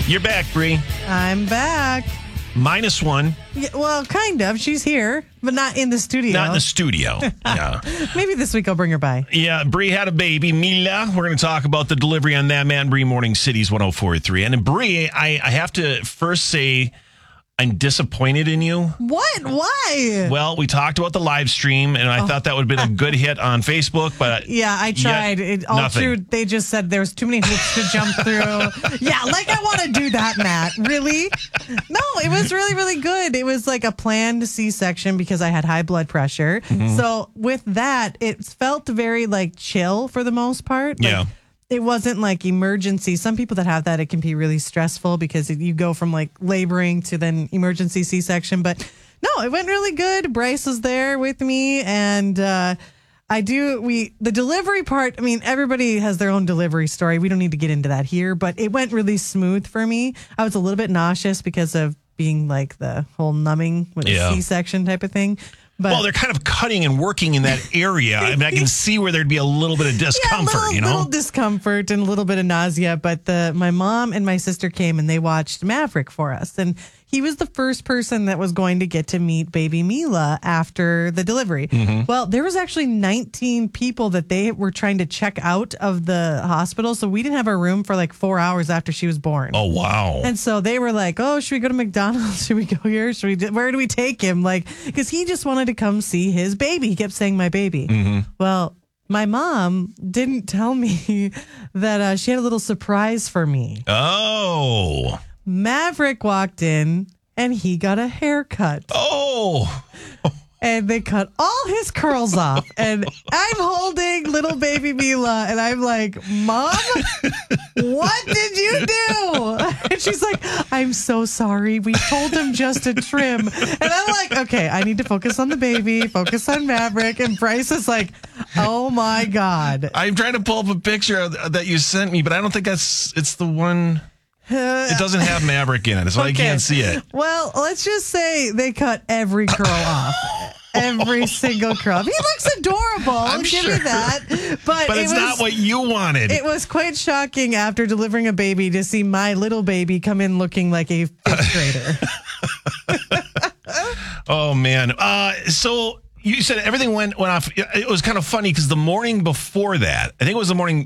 You're back, Bree. I'm back. -1. Yeah, well, kind of. She's here, but not in the studio. Not in the studio. Yeah. Maybe this week I'll bring her by. Yeah, Bree had a baby, Mila. We're going to talk about the delivery on that, Matt and Bree Morning Cities 104.3. And Bree, I have to first say I'm disappointed in you. What? Why? Well, we talked about the live stream, and I thought that would have been a good hit on Facebook, but yeah, I tried. All nothing. true. They just said there was too many hoops to jump through. Yeah, like I want to do that, Matt. Really? No, it was really, really good. It was like a planned C-section because I had high blood pressure. Mm-hmm. So with that, it felt very like chill for the most part. Like, yeah. it wasn't like emergency. Some people that have that, it can be really stressful because you go from like laboring to then emergency C-section. But no, it went really good. Bryce was there with me. And the delivery part, I mean, everybody has their own delivery story. We don't need to get into that here, but it went really smooth for me. I was a little bit nauseous because of being like the whole numbing with a C-section type of thing. But, well, they're kind of cutting and working in that area. I mean, I can see where there'd be a little bit of discomfort, a little discomfort and a little bit of nausea. But my mom and my sister came and they watched Maverick for us. And he was the first person that was going to get to meet baby Mila after the delivery. Mm-hmm. Well, there was actually 19 people that they were trying to check out of the hospital. So we didn't have a room for like 4 hours after she was born. Oh, wow. And so they were like, oh, should we go to McDonald's? Should we go here? Where do we take him? Like, because he just wanted to come see his baby. He kept saying my baby. Mm-hmm. Well, my mom didn't tell me that she had a little surprise for me. Oh. Maverick walked in and he got a haircut. Oh. And they cut all his curls off. And I'm holding little baby Mila. And I'm like, Mom, what did you do? And she's like, I'm so sorry. We told him just to trim. And I'm like, okay, I need to focus on the baby, focus on Maverick. And Bryce is like, oh my God. I'm trying to pull up a picture that you sent me, but I don't think it's the one. It doesn't have Maverick in it, so I can't see it. Well, let's just say they cut every curl off. Every single curl. He looks adorable. I'll give you that. But it's not what you wanted. It was quite shocking after delivering a baby to see my little baby come in looking like a fifth grader. Oh, man. So you said everything went off. It was kind of funny because the morning before that, I think it was the morning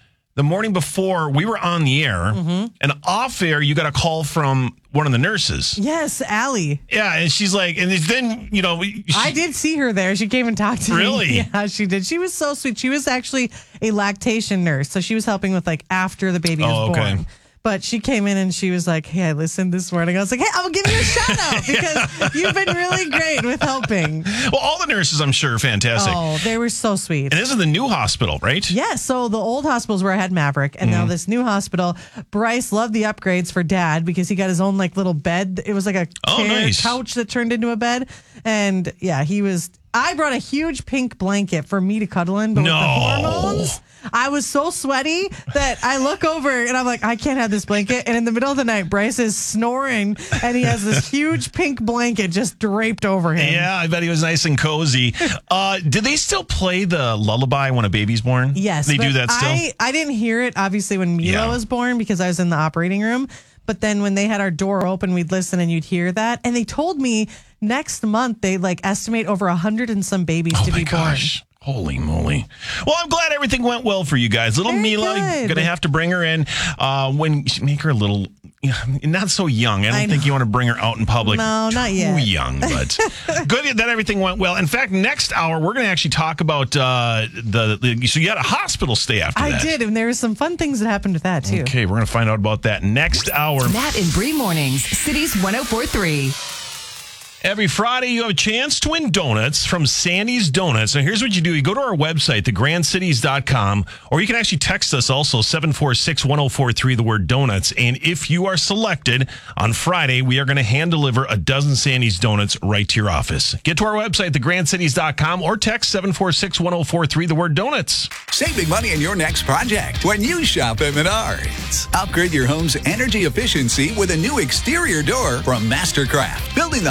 before we were on the air, and off air, you got a call from one of the nurses. Yes, Allie. Yeah, and she's like, and then, I did see her there. She came and talked to me. Really? Yeah, she did. She was so sweet. She was actually a lactation nurse, so she was helping with like after the baby was born. But she came in and she was like, hey, I listened this morning. I was like, hey, I'll give you a shout out because you've been really great with helping. Well, all the nurses, I'm sure, are fantastic. Oh, they were so sweet. And this is the new hospital, right? Yes. So the old hospital's where I had Maverick. And now this new hospital, Bryce loved the upgrades for Dad because he got his own like little bed. It was like a couch that turned into a bed. And yeah, I brought a huge pink blanket for me to cuddle in. But with the hormones, I was so sweaty that I look over and I'm like, I can't have this blanket. And in the middle of the night, Bryce is snoring and he has this huge pink blanket just draped over him. Yeah, I bet he was nice and cozy. Did they still play the lullaby when a baby's born? Yes. They do that still? I didn't hear it, obviously, when Mila was born because I was in the operating room. But then when they had our door open, we'd listen and you'd hear that. And they told me next month they estimate over 100 and some babies to be born. Holy moly. Well, I'm glad everything went well for you guys. Little Mila, you're going to have to bring her in when you make her a little, not so young. I don't think you want to bring her out in public. No, not yet. Too young, but good that everything went well. In fact, next hour, we're going to actually talk about so you had a hospital stay after that. I did, and there were some fun things that happened with that, too. Okay, we're going to find out about that next hour. Matt and Bree Mornings, Cities 104.3. Every Friday, you have a chance to win donuts from Sandy's Donuts. Now, here's what you do. You go to our website, thegrandcities.com, or you can actually text us also, 746-1043, the word donuts. And if you are selected on Friday, we are going to hand deliver a dozen Sandy's Donuts right to your office. Get to our website, thegrandcities.com, or text 746-1043, the word donuts. Save big money in your next project when you shop at Menards. Upgrade your home's energy efficiency with a new exterior door from Mastercraft, building the highest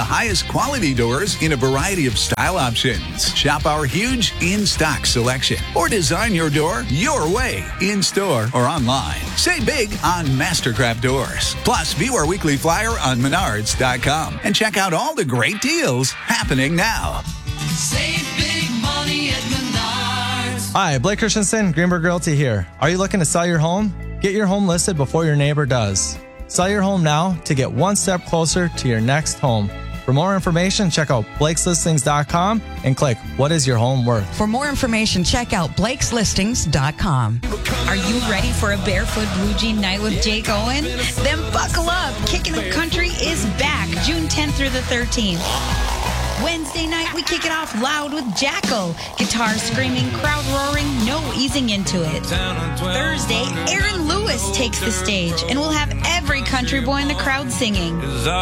quality doors in a variety of style options. Shop our huge in-stock selection or design your door your way, in-store or online. Save big on Mastercraft Doors. Plus, view our weekly flyer on Menards.com and check out all the great deals happening now. Save big money at Menards. Hi, Blake Christensen, Greenberg Realty here. Are you looking to sell your home? Get your home listed before your neighbor does. Sell your home now to get one step closer to your next home. For more information, check out Blake'sListings.com and click What is your home worth? For more information, check out Blake'sListings.com. Are you ready for a Barefoot Blue Jean night with Jake Owen? Then buckle up. Kicking Up Country is back June 10th through the 13th. Wednesday night, we kick it off loud with Jackal. Guitar screaming, crowd roaring, no easing into it. Thursday, Aaron Lewis takes the stage, and we'll have every country boy in the crowd singing.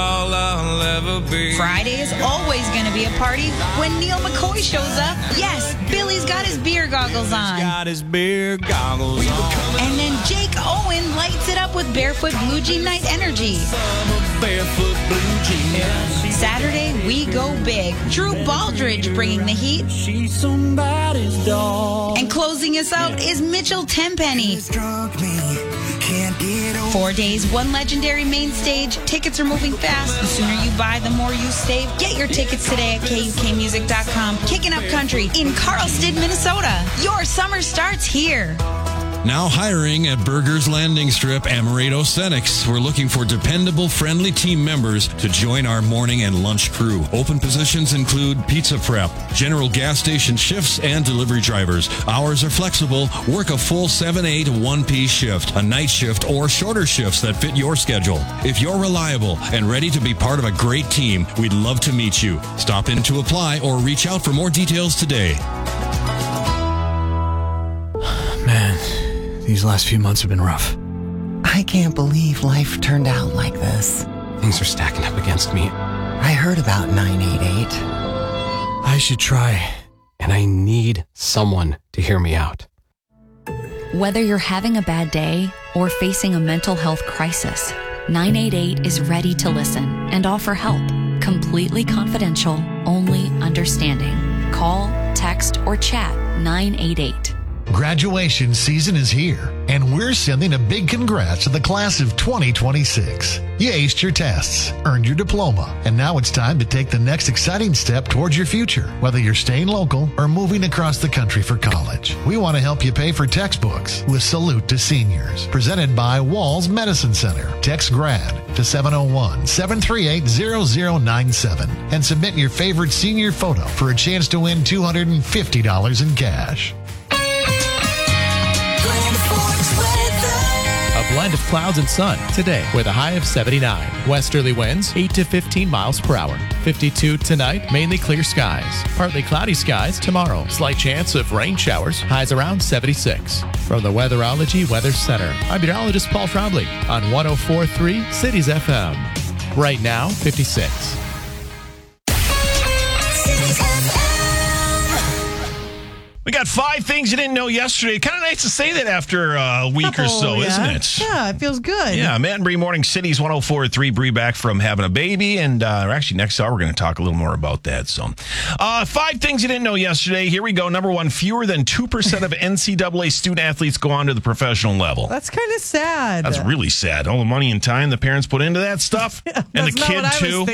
Friday is always going to be a party when Neil McCoy shows up. Yes, Billy's got his beer goggles on. And then Jake Owen lights it up with Barefoot Blue Jean Night Energy. Saturday, we go big. Drew Baldridge bringing the heat. She's somebody's dog. And closing us out is Mitchell Tenpenny. 4 days, one legendary main stage. Tickets are moving fast. The sooner you buy, the more you save. Get your tickets today at KUKmusic.com. Kicking Up Country in Carlsted, Minnesota. Your summer starts here. Now hiring at Burger's Landing Strip, Amaretto Senex. We're looking for dependable, friendly team members to join our morning and lunch crew. Open positions include pizza prep, general gas station shifts, and delivery drivers. Hours are flexible. Work a full 7-8 1-piece shift, a night shift, or shorter shifts that fit your schedule. If you're reliable and ready to be part of a great team, we'd love to meet you. Stop in to apply or reach out for more details today. Man, these last few months have been rough. I can't believe life turned out like this. Things are stacking up against me. I heard about 988. I should try, and I need someone to hear me out. Whether you're having a bad day or facing a mental health crisis, 988 is ready to listen and offer help. Completely confidential, only understanding. Call, text, or chat 988. Graduation season is here, and we're sending a big congrats to the class of 2026. You aced your tests, earned your diploma, and now it's time to take the next exciting step towards your future. Whether you're staying local or moving across the country for college, we want to help you pay for textbooks with Salute to Seniors, presented by Walls Medicine Center. Text GRAD to 701-738-0097 and submit your favorite senior photo for a chance to win $250 in cash. A blend of clouds and sun today with a high of 79. Westerly winds 8 to 15 miles per hour. 52 tonight, mainly clear skies. Partly cloudy skies tomorrow. Slight chance of rain showers. Highs around 76. From the Weatherology Weather Center, I'm meteorologist Paul Trombley on 104.3 Cities FM. Right now, 56. We got 5 things you didn't know yesterday. Kind of nice to say that after a week or so, isn't it? Yeah, it feels good. Yeah, Matt and Bree Morning Cities 104.3. Bree back from having a baby. And actually, next hour, we're going to talk a little more about that. So, 5 things you didn't know yesterday. Here we go. Number 1, fewer than 2% of NCAA student athletes go on to the professional level. That's kind of sad. That's really sad. All the money and time the parents put into that stuff. Yeah, and the kid, too.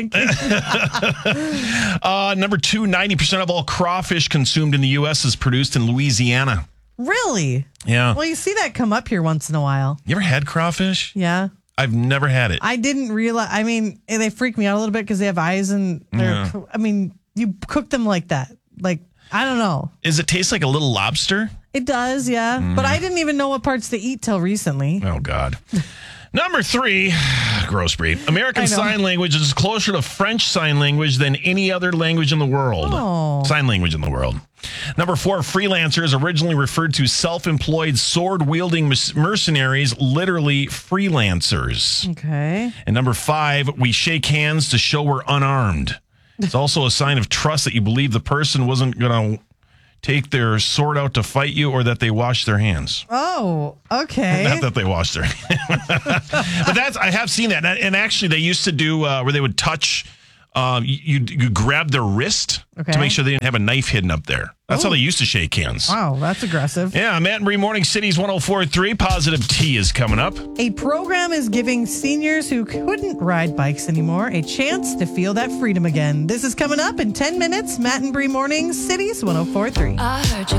Number 2, 90% of all crawfish consumed in the U.S. is produced in Louisiana. Really? Yeah. Well, you see that come up here once in a while. You ever had crawfish? Yeah. I've never had it. I didn't realize. I mean, they freak me out a little bit because they have eyes and they're. Yeah. I mean, you cook them like that. Like, I don't know. Does it taste like a little lobster? It does, yeah. But I didn't even know what parts to eat till recently. Oh, God. Number 3, gross Bree. American Sign Language is closer to French Sign Language than any other language in the world. Oh. Sign language in the world. Number 4, freelancers, originally referred to self-employed sword-wielding mercenaries, literally freelancers. Okay. And number 5, we shake hands to show we're unarmed. It's also a sign of trust that you believe the person wasn't going to take their sword out to fight you or that they wash their hands. Oh, okay. Not that they wash their hands. But I have seen that. And actually, they used to do where they would touch you grab their wrist to make sure they didn't have a knife hidden up there. That's how they used to shake hands. Wow, that's aggressive. Yeah, Matt and Bree Morning City's 104.3. Positive T is coming up. A program is giving seniors who couldn't ride bikes anymore a chance to feel that freedom again. This is coming up in 10 minutes. Matt and Bree Morning City's 104.3. I heard you